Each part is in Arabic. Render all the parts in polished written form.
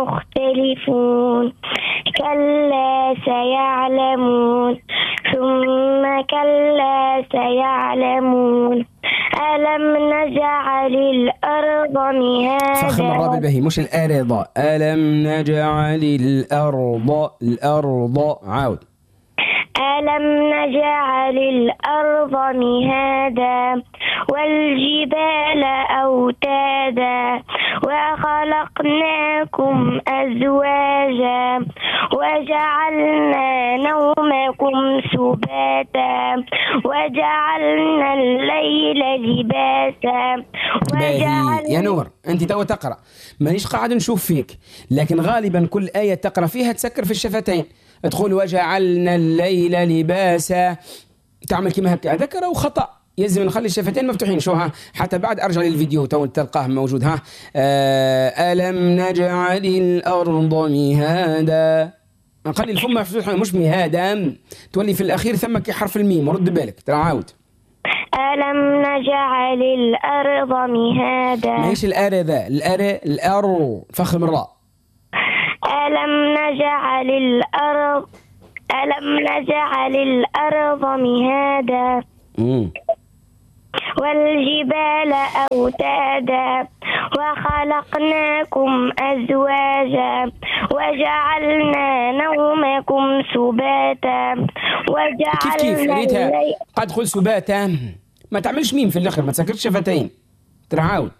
مختلفون كلا سيعلمون ثم كلا سيعلمون ألم نجعل الأرض مهادا. فخم الراء بالبهي مش الأرض. ألم نجعل الأرض عاود. ألم نجعل الأرض مهادا والجبال أوتادا وخلقناكم أزواجا وجعلنا نومكم سباتا وجعلنا الليل لباسا. يا نور أنت تو تقرأ مانيش قاعد نشوف فيك، لكن غالبا كل آية تقرأ فيها تسكر في الشفتين، تقول وجعلنا الليل لباسا، تعمل كما هكا. ذكر وخطأ، يلزم نخلي الشفتين مفتوحين. شو ها حتى بعد أرجع للفيديو تو تلقاه موجود. ها ألم نجعل الأرض مهادا، نخلي الفم مفتوح مش مهادا، تولي في الأخير ثم كحرف الميم. رد بالك ترى عاود. ألم نجعل الأرض مهادا. ماهيش الأرض فخم الراء. ألم نجعل الأرض مهادا والجبال أوتادا وخلقناكم أزواجا وجعلنا نومكم سباتا وجعلنا الليل. قد تقول سباتا، ما تعملش ميم في الآخر، ما تسكرش شفتين. ترعاود.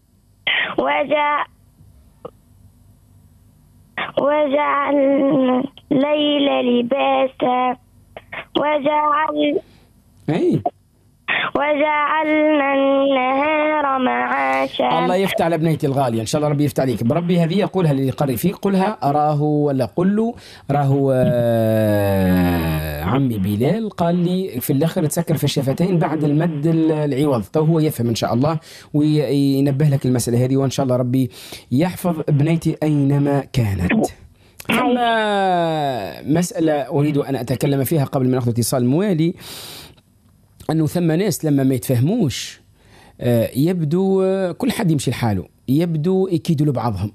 وجعلنا الليل لباسا وجعلنا النهار معاشا. الله يفتح على بنيتي الغالية، إن شاء الله ربي يفتح عليك بربي. هذه يقولها اللي يقري فيه، قلها أراه ولا قل له راه عمي بلال قال لي في الآخر تسكر في الشفتين بعد المد العوض. تو هو يفهم إن شاء الله وينبه لك المسألة هذه، وإن شاء الله ربي يحفظ بنيتي أينما كانت. أما مسألة أريد أن أتكلم فيها قبل ما نأخذ اتصال موالي، أنه ثم ناس لما ما يتفهموش يبدو كل حد يمشي لحاله، يبدو يكيدوا لبعضهم،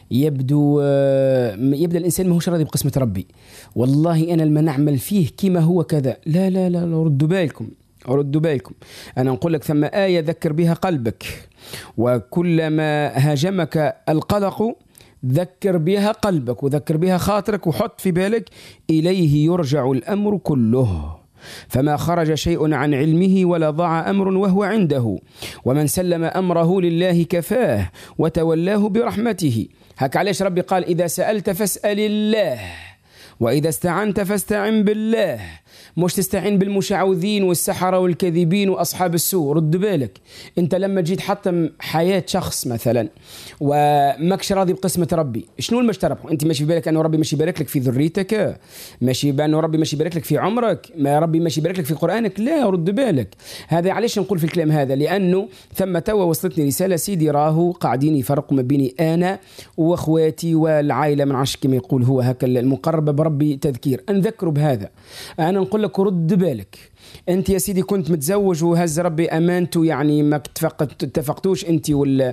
يبدأ الإنسان ما هوش راضي بقسمة ربي. والله أنا لما نعمل فيه كما هو كذا، لا لا لا, لا ردوا بالكم. أنا نقول لك ثم آية ذكر بها قلبك، وكلما هاجمك القلق ذكر بها قلبك وذكر بها خاطرك، وحط في بالك إليه يرجع الأمر كله، فما خرج شيء عن علمه ولا ضاع أمر وهو عنده، ومن سلم أمره لله كفاه وتولاه برحمته. هك علاش ربي قال إذا سألت فاسأل الله وإذا استعنت فاستعن بالله، مش تستعين بالمشعوذين والسحرة والكذبين وأصحاب السوء. رد بالك، أنت لما تجي تحطم حياة شخص مثلا وماكش راضي بقسمة ربي، شنو المشترك؟ أنت ماشي في بالك أنه ربي ماشي يبارك لك في ذريتك، ماشي بأنه ربي ماشي يبارك لك في عمرك، ما ربي ماشي يبارك لك في قرآنك؟ لا، رد بالك. هذا علاش نقول في الكلام هذا؟ لأنه ثم توا وصلتني رسالة، سيدي راهو قاعدين يفرقوا ما بيني أنا وأخواتي والعائلة، من عشق كما يقول هو هكا المقربة بربي تذكير، نذكروا بهذا. أنا نقول لك رد بالك، أنت يا سيدي كنت متزوج وهز ربي أمانته، يعني ما اتفقتوش أنت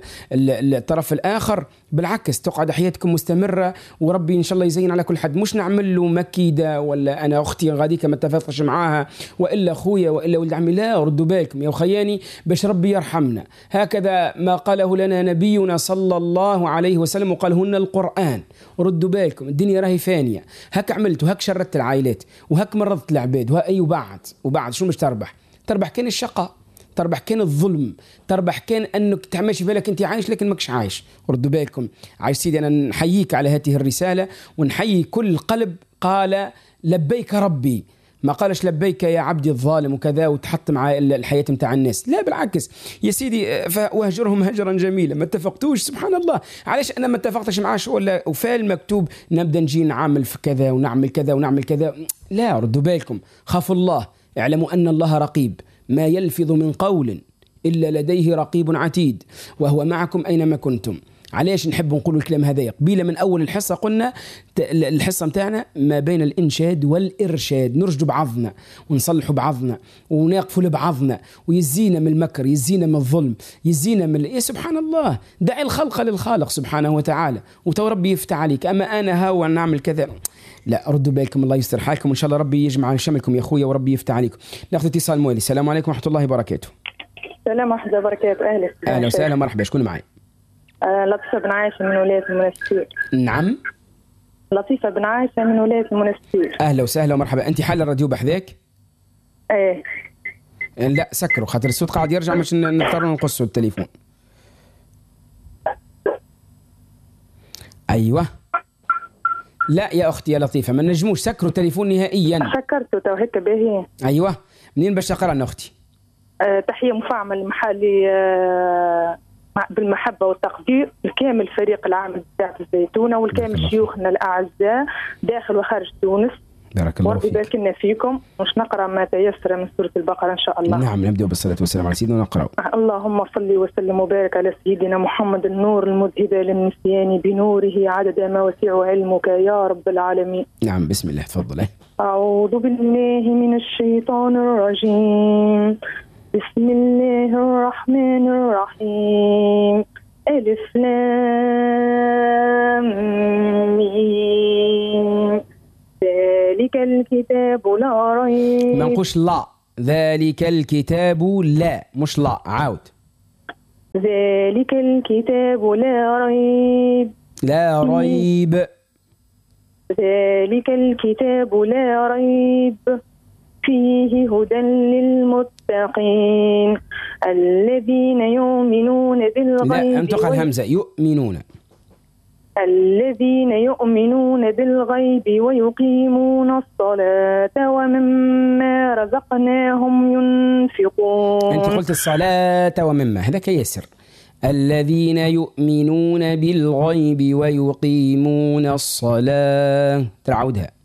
والطرف الآخر، بالعكس تقعد حياتكم مستمرة وربي إن شاء الله يزين على كل حد. مش نعمل له مكيدة ولا أنا أختي غاديك ما اتفقتش معاها وإلا أخويا وإلا ولد عمي، لا، ردوا بالكم يا خياني باش ربي يرحمنا. هكذا ما قاله لنا نبينا صلى الله عليه وسلم، وقالهن القرآن. ردوا بالكم، الدنيا راهي فانية. هك عملت وهك شردت العائلات وهك مرضت العباد وهي وبعد شو مش تربح كان الشقاء، تربح كان الظلم، تربح كان أنك تعمش بالك أنت عايش لكن ماكش عايش. ردوا بالكم. عايش سيدي، أنا نحييك على هذه الرسالة ونحيي كل قلب قال لبيك ربي، ما قالش لبيك يا عبدي الظالم وكذا وتحط مع الحياة متاع الناس. لا بالعكس يا سيدي، واهجرهم هجرا جميلا. ما اتفقتوش، سبحان الله، علاش أنا ما اتفقتش معاش ولا وفال مكتوب نبدأ نجي نعمل في كذا ونعمل كذا ونعمل كذا؟ لا، ردوا بالكم، خافوا الله، اعلموا أن الله رقيب، ما يلفظ من قول إلا لديه رقيب عتيد وهو معكم أينما كنتم. علاش نحب نقول الكلام هذا قبيله من أول الحصة؟ قلنا الحصة متاعنا ما بين الإنشاد والإرشاد، نرشدوا بعضنا ونصلحوا بعضنا ونقفوا لبعضنا، ويزينا من المكر، يزينا من الظلم، يزينا من إيه سبحان الله. دع الخلق للخالق سبحانه وتعالى وتو ربي يفتح عليك. أما أنا هاو نعمل كذا، لا ردوا بالكم، الله يستر حالكم، وإن شاء الله ربي يجمع شملكم يا أخويا وربي يفتح عليكم. ناخذ اتصال موالي. السلام عليكم ورحمة الله وبركاته. السلام ورحمة الله وبركاته. أهلا وسهلا، مرحبا، شكون معي؟ لطيفة بن عائشة من ولاية المنستير. نعم، لطيفة بن عائشة من ولاية المنستير. أهلا وسهلا ومرحبا. أنت حل الراديو بحذاك؟ إيه. لا سكروا خاطر الصوت قاعد يرجع، مش نضطر نقصوا التليفون. أيوة. لا يا أختي يا لطيفة، ما نجموش، سكروا التليفون نهائيا. سكرته تو هيك باهي. أيوة. منين باش تقرأنا أختي؟ تحية مفعمة لمحلي بالمحبة والتقدير لكامل فريق العمل بتاع الزيتونة والكامل شيوخنا الأعزاء داخل وخارج تونس. بارك الله فيك. ويبارك لنا فيكم. مش نقرأ ما تيسر من سورة البقرة إن شاء الله. نعم، نبدأ بالصلاة والسلام على سيدنا ونقرأ. اللهم صل وسلم وبارك على سيدنا محمد النور المذهب للنسيان بنوره عدد ما وسع علمك يا رب العالمين. نعم، بسم الله، تفضل. أعوذ بالله من الشيطان الرجيم. بسم الله الرحمن الرحيم. ألف لام ميم. ذلك الكتاب لا ريب. ما نقولش لا، ذلك الكتاب، لا مش لا، عاود. ذلك الكتاب لا ريب. لا ريب. ذلك الكتاب لا ريب فيه هدى للمتقين الذين يؤمنون بالغيب. لا انتقل الهمزة، يؤمنون. الذين يؤمنون بالغيب ويقيمون الصلاة ومما رزقناهم ينفقون. أنت قلت الصلاة ومما، هذاك يسر. الذين يؤمنون بالغيب ويقيمون الصلاة، تعودها.